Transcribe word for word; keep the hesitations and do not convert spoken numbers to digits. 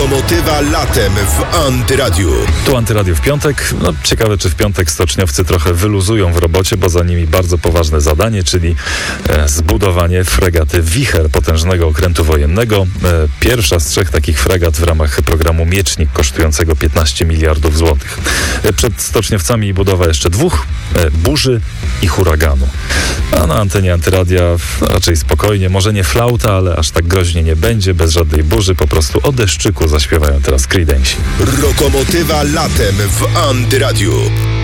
Lokomotywa latem w Antyradiu. Tu Antyradiu w piątek. No, ciekawe, czy w piątek stoczniowcy trochę wyluzują w robocie, bo za nimi bardzo poważne zadanie, czyli e, zbudowanie fregaty Wicher, potężnego okrętu wojennego. E, pierwsza z trzech takich fregat w ramach programu Miecznik, kosztującego piętnaście miliardów złotych. E, przed stoczniowcami budowa jeszcze dwóch, e, burzy i huraganu. A na antenie Antyradia raczej spokojnie, może nie flauta, ale aż tak groźnie nie będzie, bez żadnej burzy, po prostu o deszczyku zaśpiewają teraz Creedensi. Lokomotywa latem w Antyradiu.